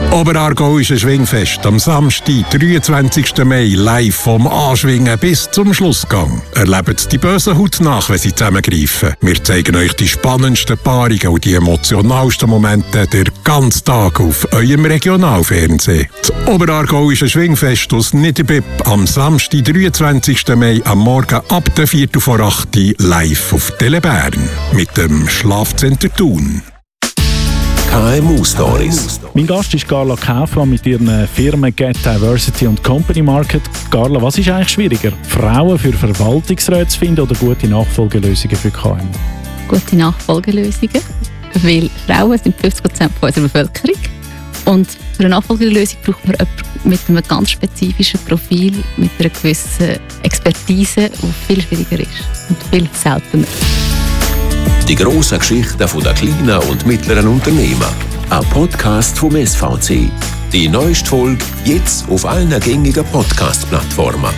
Oberaargauische Schwingfest am Samstag, 23. Mai, live vom Anschwingen bis zum Schlussgang. Erlebt die bösen Haut nach, wenn sie zusammengreifen. Wir zeigen euch die spannendsten Paarungen und die emotionalsten Momente den ganzen Tag auf eurem Regionalfernsehen. Das Oberaargauische Schwingfest aus Niederbipp am Samstag, 23. Mai, am Morgen ab der 7:45 live auf Tele Bern mit dem Schlafcenter Thun. KMU Stories. Mein Gast ist Carla Kaufmann mit ihren Firmen Get Diversity und Company Market. Carla, was ist eigentlich schwieriger? Frauen für Verwaltungsräte zu finden oder gute Nachfolgelösungen für KMU? Gute Nachfolgelösungen, weil Frauen sind 50% von unserer Bevölkerung. Und für eine Nachfolgelösung braucht man jemanden mit einem ganz spezifischen Profil, mit einer gewissen Expertise, die viel schwieriger ist und viel seltener. Die grossen Geschichten der kleinen und mittleren Unternehmen. Ein Podcast vom SVC. Die neueste Folge jetzt auf allen gängigen Podcast-Plattformen.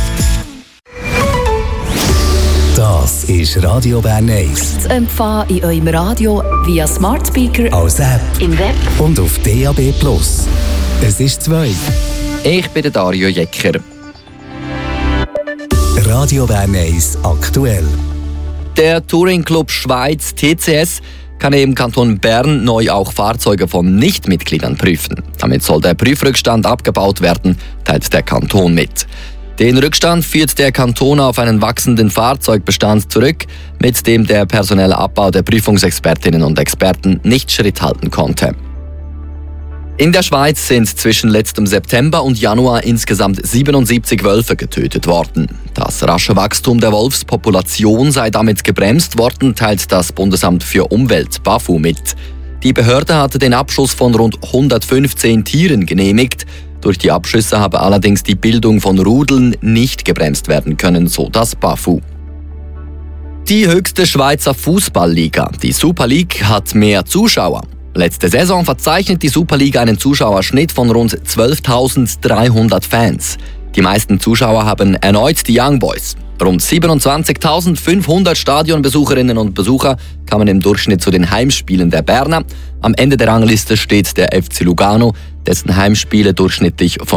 Das ist Radio Bern 1. Zu empfangen in eurem Radio via Smart Speaker, Als App im Web und auf DAB+. Es ist 2. Ich bin der Dario Jecker. Radio Bern 1 aktuell. Der Touring Club Schweiz TCS kann im Kanton Bern neu auch Fahrzeuge von Nichtmitgliedern prüfen. Damit soll der Prüfrückstand abgebaut werden, teilt der Kanton mit. Den Rückstand führt der Kanton auf einen wachsenden Fahrzeugbestand zurück, mit dem der personelle Abbau der Prüfungsexpertinnen und Experten nicht Schritt halten konnte. In der Schweiz sind zwischen letztem September und Januar insgesamt 77 Wölfe getötet worden. Das rasche Wachstum der Wolfspopulation sei damit gebremst worden, teilt das Bundesamt für Umwelt BAFU mit. Die Behörde hatte den Abschuss von rund 115 Tieren genehmigt. Durch die Abschüsse habe allerdings die Bildung von Rudeln nicht gebremst werden können, so das BAFU. Die höchste Schweizer Fußballliga, die Super League, hat mehr Zuschauer. Letzte Saison verzeichnet die Superliga einen Zuschauerschnitt von rund 12.300 Fans. Die meisten Zuschauer haben erneut die Young Boys. Rund 27.500 Stadionbesucherinnen und Besucher kamen im Durchschnitt zu den Heimspielen der Berner. Am Ende der Rangliste steht der FC Lugano, dessen Heimspiele durchschnittlich von